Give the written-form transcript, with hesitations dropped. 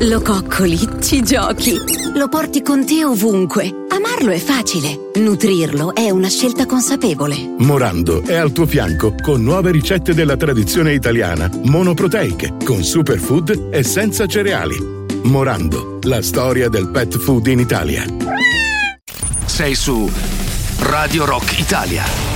Lo coccoli, ci giochi, lo porti con te ovunque. Amarlo è facile, nutrirlo è una scelta consapevole. Morando è al tuo fianco con nuove ricette della tradizione italiana, monoproteiche, con superfood e senza cereali. Morando, la storia del pet food in Italia. Sei su Radio Rock Italia.